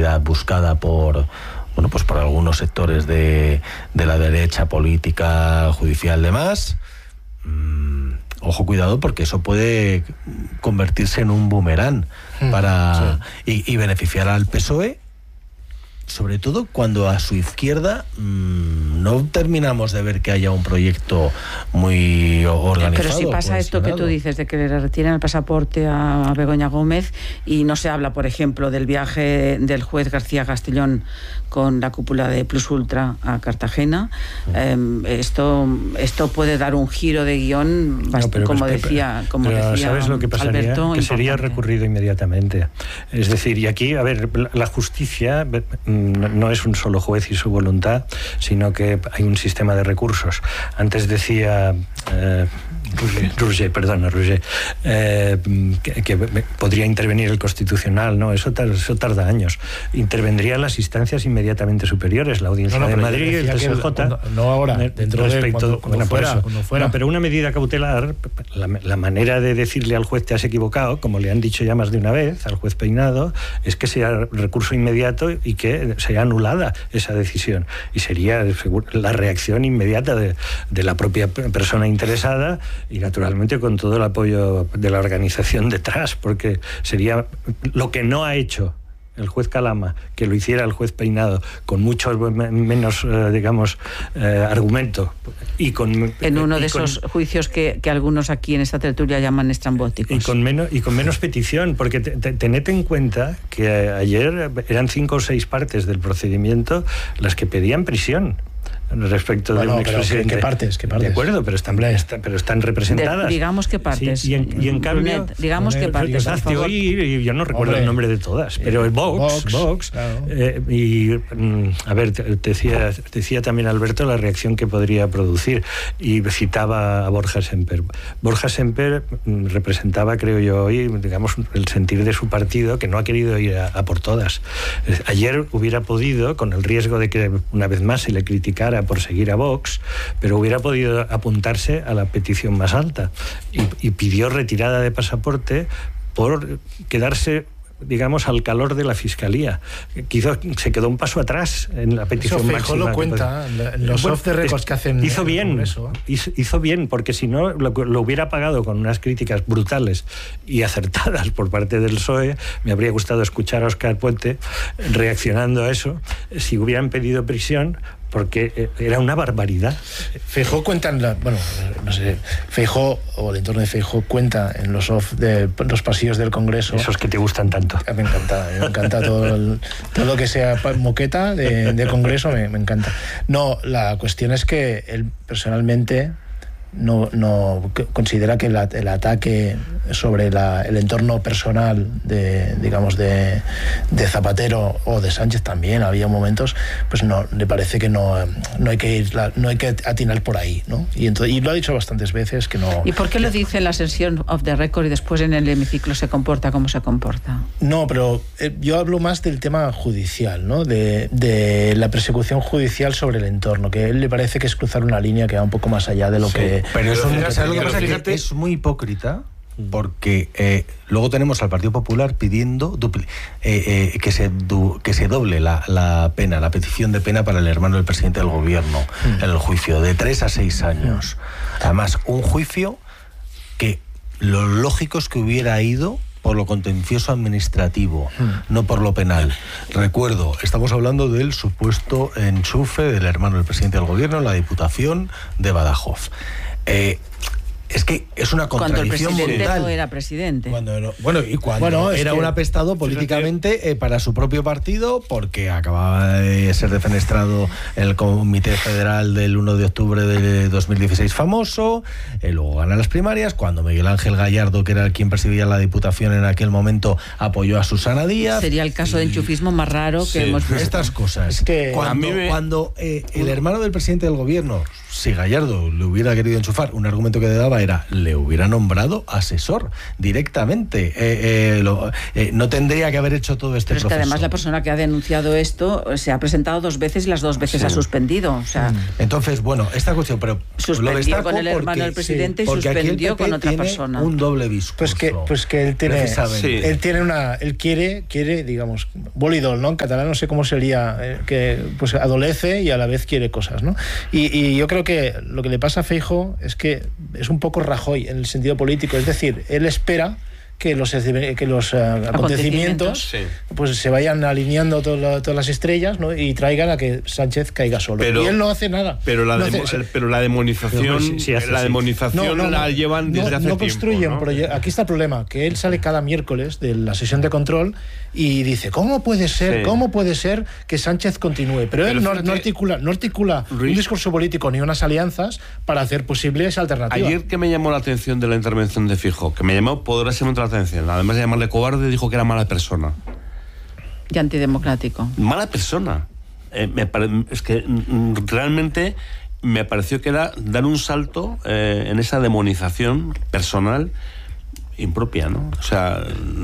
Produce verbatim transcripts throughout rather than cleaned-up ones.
estabilidad buscada por, bueno, pues por algunos sectores de, de la derecha política, judicial, demás. Mm, ojo, cuidado, porque eso puede convertirse en un boomerang para sí. y, y beneficiar al P S O E, sobre todo cuando a su izquierda mmm, no terminamos de ver que haya un proyecto muy organizado. Pero si pasa esto que tú dices, de que le retiran el pasaporte a Begoña Gómez y no se habla, por ejemplo, del viaje del juez García Castellón con la cúpula de Plus Ultra a Cartagena, eh, esto esto puede dar un giro de guión, no, pero, como pero, decía, como pero, decía ¿sabes lo que pasaría? Alberto? Que sería importante. recurrido inmediatamente. Es decir, y aquí, a ver, la justicia no es un solo juez y su voluntad, sino que hay un sistema de recursos. Antes decía eh, Roger, Roger, perdona, Roger, eh, que, que podría intervenir el Constitucional, ¿no? Eso, tar, eso tarda años. Intervendrían las instancias inmediatamente superiores, la Audiencia no, no, de Madrid, el T S J. No, no ahora, dentro respecto, de cuando, cuando bueno, fuera, eso, cuando fuera. No, pero una medida cautelar, la, la manera de decirle al juez te has equivocado, como le han dicho ya más de una vez al juez Peinado, es que sea recurso inmediato y que sea anulada esa decisión. Y sería la reacción inmediata de, de la propia persona interesada y naturalmente con todo el apoyo de la organización detrás, porque sería lo que no ha hecho el juez Calama, que lo hiciera el juez Peinado con mucho menos, eh, digamos, eh, argumento y con en uno y de con, esos juicios que, que algunos aquí en esta tertulia llaman estrambóticos. Y con menos, y con menos petición, porque te, te, tened en cuenta que ayer eran cinco o seis partes del procedimiento las que pedían prisión respecto bueno, de un expresidente. ¿qué partes? ¿Qué partes? De acuerdo, pero están, está, pero están representadas. De, digamos qué partes. Sí, y, en, y en cambio... Brunet, digamos qué partes, por favor. Y yo no recuerdo Hombre, el nombre de todas, pero el Vox, Vox, Vox claro. eh, y a ver, te, te decía, te decía también Alberto la reacción que podría producir, y citaba a Borja Semper. Borja Semper representaba, creo yo, hoy, digamos, el sentir de su partido, que no ha querido ir a, a por todas. Ayer hubiera podido, con el riesgo de que una vez más se le criticara por seguir a Vox, pero hubiera podido apuntarse a la petición más alta y, y pidió retirada de pasaporte por quedarse, digamos, al calor de la Fiscalía. Quizá se quedó un paso atrás en la petición Eso máxima. Feijóo lo cuenta, en los bueno, off the records que hacen. Hizo bien, hizo, hizo bien, porque si no lo, lo hubiera pagado con unas críticas brutales y acertadas por parte del P S O E. Me habría gustado escuchar a Óscar Puente reaccionando a eso, si hubieran pedido prisión, porque era una barbaridad. Feijóo cuenta en la, bueno, no sé, Feijóo o el entorno de Feijóo cuenta en los off de los pasillos del Congreso. Esos que te gustan tanto. Me encanta, me encanta todo, el, todo lo que sea moqueta de, de Congreso, me, me encanta. No, la cuestión es que él personalmente no, no considera que el, el ataque sobre la, el entorno personal de, digamos, de, de Zapatero o de Sánchez también, había momentos, pues no, le parece que no, no hay que ir, no hay que atinar por ahí, ¿no? Y, entonces, y lo ha dicho bastantes veces que no. ¿Y por qué lo dice en la sesión off the record y después en el hemiciclo se comporta como se comporta? No, pero eh, yo hablo más del tema judicial, ¿no? De, de la persecución judicial sobre el entorno, que a él le parece que es cruzar una línea que va un poco más allá de lo sí. que... Pero eso pero, no, ¿sabes lo que pasa? Fíjate, que es muy hipócrita, porque eh, luego tenemos al Partido Popular pidiendo dupli, eh, eh, que, se du, que se doble la, la pena, la petición de pena para el hermano del presidente del gobierno mm. en el juicio, de tres a seis años. Mm. Además, un juicio que lo lógico es que hubiera ido por lo contencioso administrativo, mm. no por lo penal. Recuerdo, estamos hablando del supuesto enchufe del hermano del presidente del gobierno en la Diputación de Badajoz. Eh, es que es una contradicción cuando el presidente brutal. No era presidente. Cuando no, bueno, y cuando bueno, era que, un apestado políticamente eh, para su propio partido, porque acababa de ser defenestrado el Comité Federal del uno de octubre de dos mil dieciséis famoso, eh, luego gana las primarias, cuando Miguel Ángel Gallardo, que era quien presidía la Diputación en aquel momento, apoyó a Susana Díaz. Sería el caso y... de enchufismo más raro sí, que hemos visto. Estas cosas. Es que cuando me... cuando eh, el hermano del presidente del gobierno, si Gallardo le hubiera querido enchufar, un argumento que daba faltaba era, le hubiera nombrado asesor directamente. Eh, eh, lo, eh, no tendría que haber hecho todo este Pero es proceso. que además la persona que ha denunciado esto se ha presentado dos veces y las dos veces Sí. ha suspendido. O sea, Entonces, bueno, esta cuestión, pero suspendió lo destaco con el hermano porque, del presidente sí, y porque aquí el suspendió P P con otra tiene persona. un doble discurso. Pues que, pues que él tiene, Precisamente. él tiene una, él quiere, quiere, digamos, volidol, ¿no? En catalán no sé cómo sería, eh, que pues adolece y a la vez quiere cosas, ¿no? Y, y yo creo que lo que le pasa a Feijóo es que es un poco Rajoy en el sentido político, es decir, él espera que los, que los uh, acontecimientos, Acontecimientos. Sí. pues se vayan alineando todo lo, todas las estrellas, ¿no? Y traigan a que Sánchez caiga solo. Pero- y él no hace nada. Pero la, No demo- hace- el- pero la demonización, Pero pues sí, sí hace la así. demonización la llevan desde no, hace no tiempo. construyen ¿no? proye- Aquí está el problema, que él sale cada miércoles de la sesión de control y dice, ¿cómo puede ser, Sí. cómo puede ser que Sánchez continúe? Pero él Pero no, fíjate, no articula, no articula un Luis- discurso político ni unas alianzas para hacer posible esa alternativa. Ayer que me llamó la atención de la intervención de Feijóo, que me llamó poderosamente la atención, además de llamarle cobarde, dijo que era mala persona. Y antidemocrático. Mala persona. Eh, me pare- es que mm, realmente me pareció que era dar un salto eh, en esa demonización personal impropia, ¿no? O sea,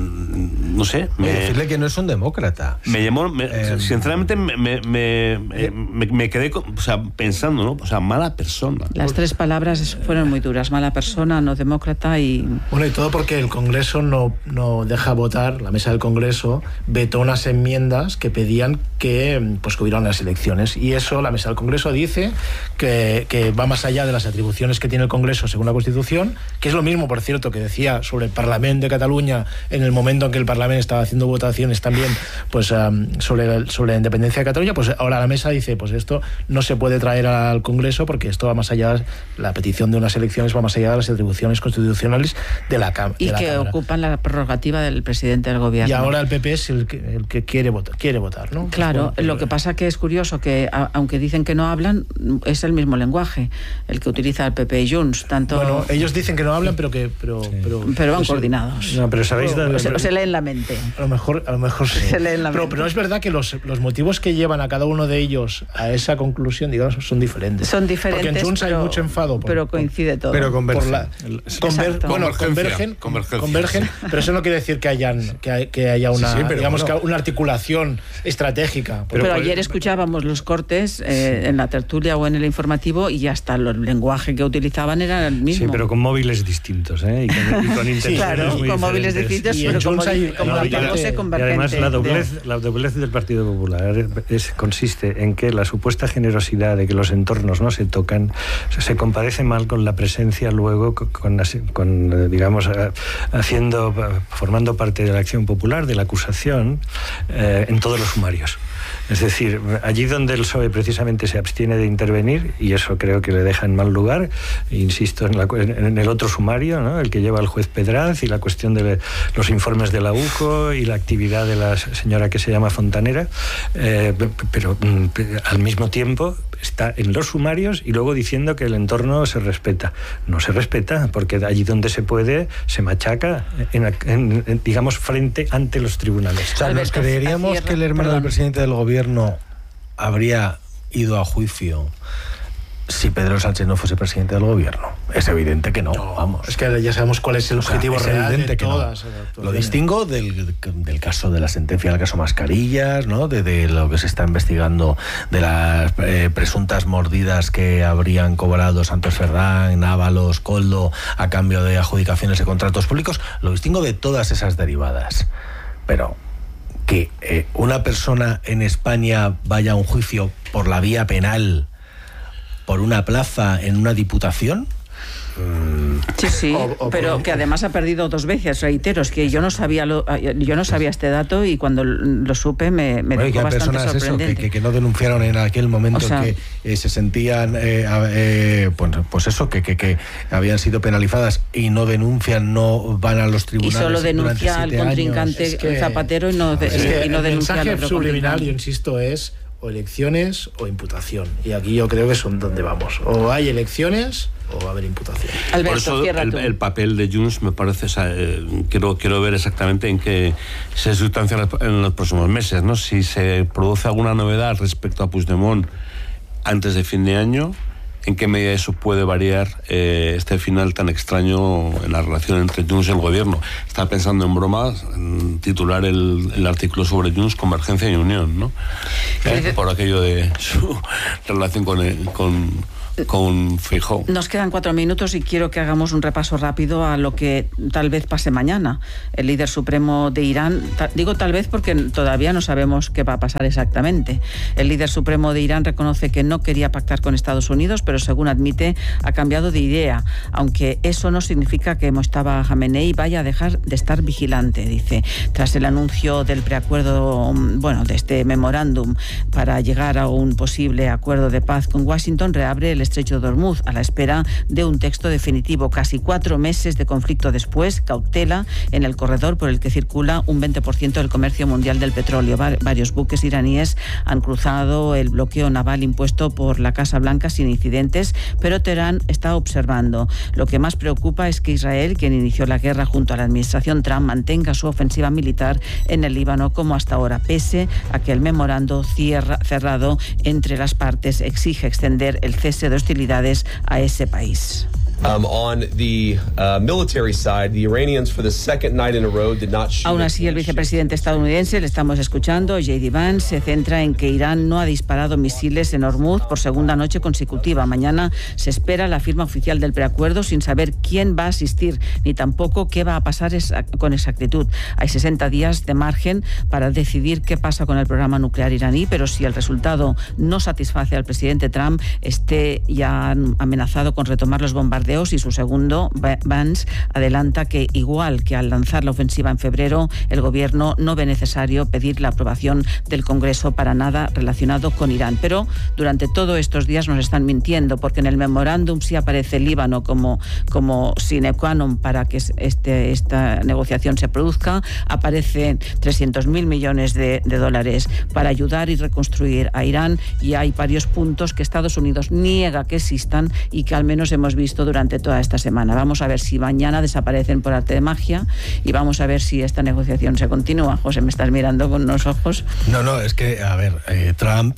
mm, no sé. Y Me, decirle que no es un demócrata. me llamó, me- Eh, sinceramente me, me, me, me- me quedé con- o sea, pensando, ¿no? O sea, mala persona. Las tres palabras fueron muy duras. Mala persona, no demócrata y... Bueno, y todo porque el Congreso no, no deja votar, la mesa del Congreso vetó unas enmiendas que pedían que, pues, que hubiera unas elecciones. Y eso, la mesa del Congreso dice que, que va más allá de las atribuciones que tiene el Congreso según la Constitución, que es lo mismo, por cierto, que decía sobre el Parlamento de Cataluña en el momento en que el Parlamento estaba haciendo votaciones también pues um, sobre, la, sobre la independencia de Cataluña. Pues ahora la mesa dice, pues esto no se puede traer al Congreso porque esto va más allá, la petición de unas elecciones va más allá de las atribuciones constitucionales de la, cam- Y de la que Cámara. ocupan la prerrogativa del presidente del gobierno. Y ahora el P P es el que, el que quiere votar, quiere votar, ¿no? Claro, Pues, bueno, lo que pasa que es curioso que, a- aunque dicen que no hablan, es el mismo lenguaje, el que utiliza el P P y Junts, tanto... Bueno, ellos dicen que no hablan, pero que... Pero, pero, pero van no sé, coordinados. No, pero sabéis... Bueno, dónde- O se, o se leen la mente. A lo mejor, a lo mejor sí. Se leen la pero, mente. pero es verdad que los, los motivos que llevan a cada uno de ellos a esa conclusión, digamos, son diferentes. Son diferentes, Porque en Junts pero, hay mucho enfado. Por, pero por- coincide todo. Pero con por la, conver- Exacto. bueno, Convergencia, convergen, convergencia. convergen, pero eso no quiere decir que hayan que, hay- que haya una, Sí, sí, pero digamos, bueno. que una articulación estratégica. Pero, Pero- ayer escuchábamos los cortes eh, en la tertulia o en el informativo y hasta el lenguaje que utilizaban era el mismo. Sí, pero con móviles distintos, ¿eh? Y con, y con intenciones claro, muy con móviles diferentes. distintos, Y en pero como, Junts hay- como hay- la pose Y convergente. además la de- doblez, la doblez del Partido Popular es, consiste en que la supuesta generosidad de que los entornos no se tocan se compadece mal con la presencia luego con, con, con, digamos, haciendo, formando parte de la acción popular, de la acusación, eh, en todos los sumarios. Es decir, allí donde el P S O E precisamente se abstiene de intervenir, y eso creo que le deja en mal lugar, insisto, en, la, en el otro sumario, ¿no? El que lleva el juez Pedraz y la cuestión de los informes de la U C O y la actividad de la señora que se llama Fontanera, eh, pero mm, al mismo tiempo está en los sumarios y luego diciendo que el entorno se respeta. No se respeta, porque allí donde se puede se machaca, en, en, en, digamos, frente ante los tribunales. O sea, ¿nos Alberto, creeríamos cierra, que el hermano perdón. del presidente del gobierno habría ido a juicio si Pedro Sánchez no fuese presidente del gobierno? Es evidente que no, vamos. Es que ya sabemos cuál es el O sea, objetivo es real evidente de que no. todas. Lo distingo del, del caso de la sentencia del caso Mascarillas, ¿no? De, de lo que se está investigando, de las eh, presuntas mordidas que habrían cobrado Santos Ferrán, Ábalos, Koldo a cambio de adjudicaciones de contratos públicos. Lo distingo de todas esas derivadas. Pero que eh, una persona en España vaya a un juicio por la vía penal por una plaza en una diputación. Sí, sí, O- o pero por- que además ha perdido dos veces, reitero, es que yo no sabía lo, yo no sabía este dato y cuando lo supe me, me Oye, dejó que hay bastante personas eso, que, sorprendente. que, que no denunciaron en aquel momento, O sea, que eh, se sentían, eh, a- eh, pues, pues eso, que, que, que habían sido penalizadas y no denuncian, no van a los Y tribunales. solo durante denuncia al siete años. contrincante Es que- Zapatero y no, de- Es que y no el denuncia al mensaje otro subliminal, yo contrincante. insisto, es o elecciones o imputación. Y aquí yo creo que son donde vamos. O hay elecciones o va a haber imputación. Alberto, Por eso cierra el, tú. el papel de Junts me parece, o sea, eh, quiero, quiero ver exactamente en qué se sustancia en los- en los próximos meses, ¿no? Si se produce alguna novedad respecto a Puigdemont antes de fin de año, en qué medida eso puede variar eh, este final tan extraño en la relación entre Junts y el gobierno. Estaba pensando en bromas, en titular el, el artículo sobre Junts Convergencia y Unión, ¿no? ¿Eh? Por aquello de su relación con, el, con con Feijóo. Nos quedan cuatro minutos y quiero que hagamos un repaso rápido a lo que tal vez pase mañana. El líder supremo de Irán, ta, digo tal vez porque todavía no sabemos qué va a pasar exactamente. El líder supremo de Irán reconoce que no quería pactar con Estados Unidos, pero según admite, ha cambiado de idea, aunque eso no significa que Mojtaba Khamenei vaya a dejar de estar vigilante, dice. Tras el anuncio del preacuerdo, bueno, de este memorándum para llegar a un posible acuerdo de paz con Washington, reabre el estrecho de Hormuz a la espera de un texto definitivo. Casi cuatro meses de conflicto después, cautela en el corredor por el que circula un veinte por ciento del comercio mundial del petróleo. Va- varios buques iraníes han cruzado el bloqueo naval impuesto por la Casa Blanca sin incidentes, pero Teherán está observando. Lo que más preocupa es que Israel, quien inició la guerra junto a la administración Trump, mantenga su ofensiva militar en el Líbano como hasta ahora, pese a que el memorando cierra, cerrado entre las partes exige extender el cese de hostilidades a ese país. Um, on the uh, military side, the Iranians for the second night in a row did not shoot. Aún así, el vicepresidente estadounidense, le estamos escuchando, J D Vance, se centra en que Irán no ha disparado misiles en Hormuz por segunda noche consecutiva. Mañana se espera la firma oficial del preacuerdo sin saber quién va a asistir ni tampoco qué va a pasar con exactitud. Hay sesenta días de margen para decidir qué pasa con el programa nuclear iraní, pero si el resultado no satisface al presidente Trump, esté ya amenazado con retomar los bombardeos. Y su segundo, Vance, adelanta que igual que al lanzar la ofensiva en febrero, el gobierno no ve necesario pedir la aprobación del Congreso para nada relacionado con Irán. Pero durante todos estos días nos están mintiendo, porque en el memorándum sí aparece el Líbano como, como sine qua non para que este, esta negociación se produzca. Aparecen trescientos mil millones de, de dólares para ayudar y reconstruir a Irán, y hay varios puntos que Estados Unidos niega que existan y que al menos hemos visto durante durante toda esta semana. Vamos a ver si mañana desaparecen por arte de magia y vamos a ver si esta negociación se continúa. José, me estás mirando con unos ojos. No, no, es que, a ver, eh, Trump,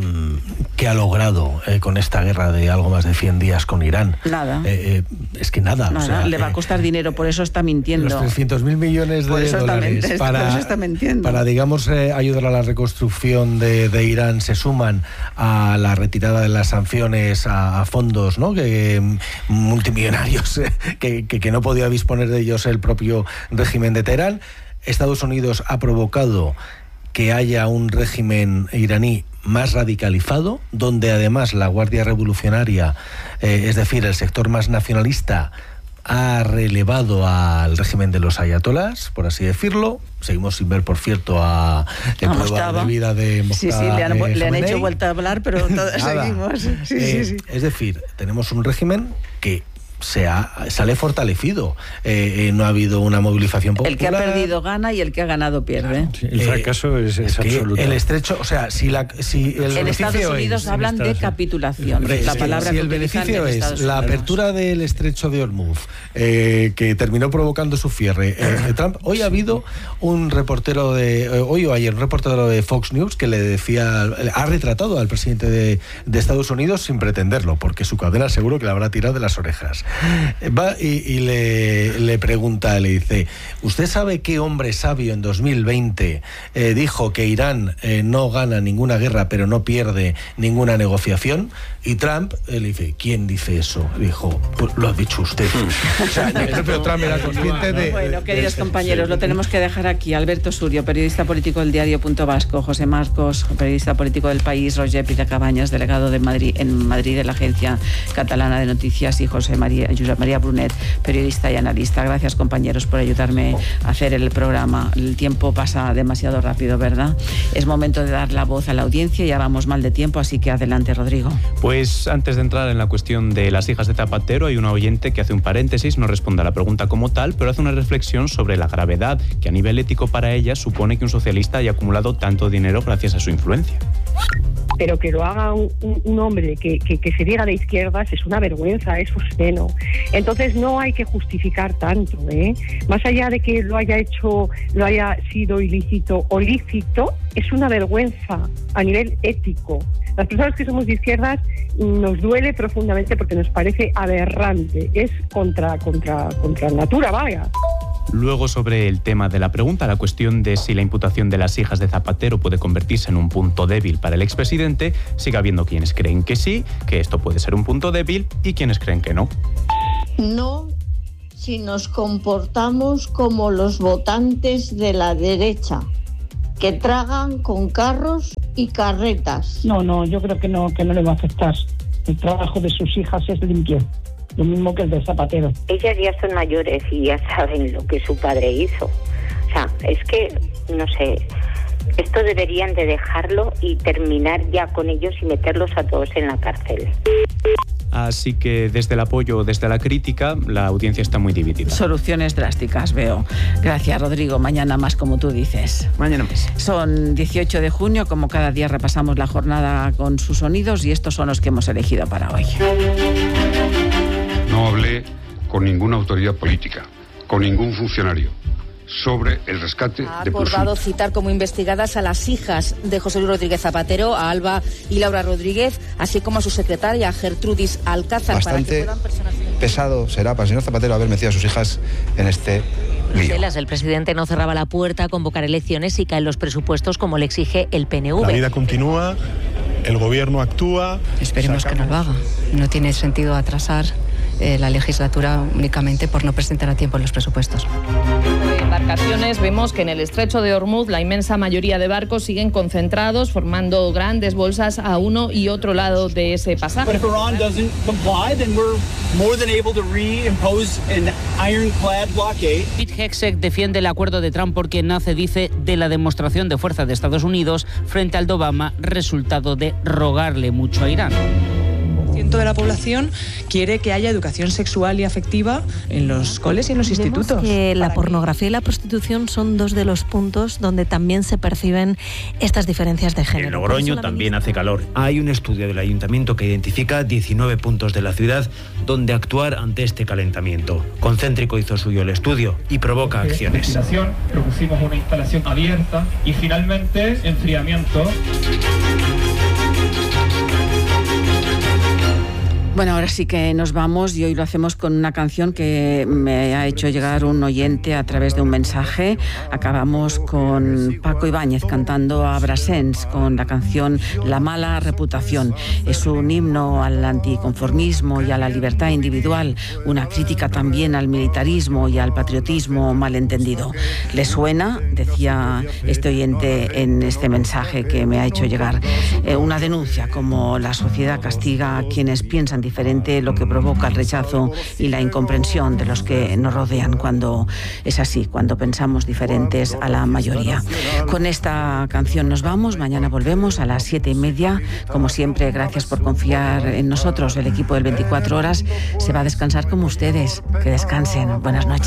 ¿qué ha logrado eh, con esta guerra de algo más de cien días con Irán? Nada. Eh, eh, es que nada. Nada, o sea, le va a costar eh, dinero, por eso está mintiendo. Los trescientos mil millones de dólares está, para, por eso está mintiendo. para, digamos, eh, ayudar a la reconstrucción de, de Irán se suman a la retirada de las sanciones a, a fondos, ¿no? Que multimillonarios eh, que, que, que no podía disponer de ellos el propio régimen de Teherán. Estados Unidos ha provocado que haya un régimen iraní más radicalizado, donde además la Guardia Revolucionaria, eh, es decir, el sector más nacionalista, ha relevado al régimen de los ayatolás, por así decirlo. Seguimos sin ver, por cierto, a la prueba de vida de Mojtaba. Sí, sí, le han, eh, le han hecho vuelta a hablar, pero todos seguimos. Sí, eh, sí, sí. Es decir, tenemos un régimen que se ha, sale fortalecido. Eh, eh, no ha habido una movilización popular. El que ha perdido gana y el que ha ganado pierde. Sí, el fracaso eh, es, es, es absoluto. El estrecho, o sea, si, la, si el en Estados Unidos es, hablan de capitulación. Hombre, la sí, palabra si que el beneficio es la apertura del estrecho de Hormuz, eh, que terminó provocando su cierre, eh, Trump, hoy ha habido un reportero de, eh, hoy o ayer, un reportero de Fox News que le decía, ha retratado al presidente de, de Estados Unidos sin pretenderlo, porque su cadena seguro que le habrá tirado de las orejas. Va y, y le, le pregunta, le dice, ¿usted sabe qué hombre sabio en dos mil veinte eh, dijo que Irán eh, no gana ninguna guerra pero no pierde ninguna negociación? Y Trump eh, le dice, ¿quién dice eso? Le dijo, pues lo ha dicho usted. O sea, el propio Trump era consciente de... Bueno, queridos compañeros, lo tenemos que dejar aquí. Alberto Surio, periodista político del diario Punto Vasco, José Marcos, periodista político del País, Roger Pitacabañas, delegado de Madrid, en Madrid de la Agencia Catalana de Noticias, y José María, Josep María Brunet, periodista y analista. Gracias, compañeros, por ayudarme a hacer el programa. El tiempo pasa demasiado rápido, ¿verdad? Es momento de dar la voz a la audiencia. Ya vamos mal de tiempo, así que adelante, Rodrigo. Pues antes de entrar en la cuestión de las hijas de Zapatero, hay una oyente que hace un paréntesis, no responde a la pregunta como tal, pero hace una reflexión sobre la gravedad que a nivel ético para ella supone que un socialista haya acumulado tanto dinero gracias a su influencia. pero que lo haga un, un, un hombre que, que, que se diga de izquierdas es una vergüenza, es obsceno. Entonces no hay que justificar tanto, ¿eh? Más allá de que lo haya hecho, lo haya sido ilícito o lícito, es una vergüenza a nivel ético. Las personas que somos de izquierdas nos duele profundamente porque nos parece aberrante, es contra, contra, contra natura, vaya. Luego, sobre el tema de la pregunta, la cuestión de si la imputación de las hijas de Zapatero puede convertirse en un punto débil para el expresidente, sigue habiendo quienes creen que sí, que esto puede ser un punto débil, y quienes creen que no. No, si nos comportamos como los votantes de la derecha, que tragan con carros y carretas. No, no, yo creo que no, que no le va a afectar. El trabajo de sus hijas es limpio. Lo mismo que el de Zapatero. Ellas ya son mayores y ya saben lo que su padre hizo. O sea, es que, no sé, esto deberían de dejarlo y terminar ya con ellos y meterlos a todos en la cárcel. Así que desde el apoyo, desde la crítica, la audiencia está muy dividida. Soluciones drásticas, veo. Gracias, Rodrigo. Mañana más, como tú dices. Mañana más. Son dieciocho de junio, como cada día repasamos la jornada con sus sonidos y estos son los que hemos elegido para hoy. No hablé con ninguna autoridad política, con ningún funcionario, sobre el rescate ha de Plus acordado Ultra. citar como investigadas a las hijas de José Luis Rodríguez Zapatero, a Alba y Laura Rodríguez, así como a su secretaria Gertrudis Alcázar. Bastante para que puedan personarse... pesado será para el señor Zapatero haber metido a sus hijas en este lío. Bruselas, el presidente no cerraba la puerta a convocar elecciones y caen los presupuestos como le exige el P N V. La vida continúa, el gobierno actúa. Esperemos sacamos... que no lo haga. No tiene sentido atrasar eh, la legislatura únicamente por no presentar a tiempo los presupuestos. Embarcaciones, vemos que en el estrecho de Ormuz la inmensa mayoría de barcos siguen concentrados, formando grandes bolsas a uno y otro lado de ese pasaje. Pete Hegseth defiende el acuerdo de Trump porque nace, dice, de la demostración de fuerza de Estados Unidos frente al de Obama, resultado de rogarle mucho a Irán. De la población quiere que haya educación sexual y afectiva en los coles y en los Vemos institutos. Que la pornografía y la prostitución son dos de los puntos donde también se perciben estas diferencias de género. En Logroño también hace calor. Hay un estudio del ayuntamiento que identifica diecinueve puntos de la ciudad donde actuar ante este calentamiento. Concéntrico hizo suyo el estudio y provoca acciones. Propusimos una instalación abierta y finalmente enfriamiento. Bueno, ahora sí que nos vamos y hoy lo hacemos con una canción que me ha hecho llegar un oyente a través de un mensaje. Acabamos con Paco Ibáñez cantando a Brassens con la canción La mala reputación. Es un himno al anticonformismo y a la libertad individual, una crítica también al militarismo y al patriotismo malentendido. ¿Le suena? Decía este oyente en este mensaje que me ha hecho llegar. Eh, una denuncia como la sociedad castiga a quienes piensan diferente, lo que provoca el rechazo y la incomprensión de los que nos rodean cuando es así, cuando pensamos diferentes a la mayoría. Con esta canción nos vamos, mañana volvemos a las siete y media. Como siempre, gracias por confiar en nosotros. El equipo del veinticuatro horas se va a descansar como ustedes. Que descansen. Buenas noches.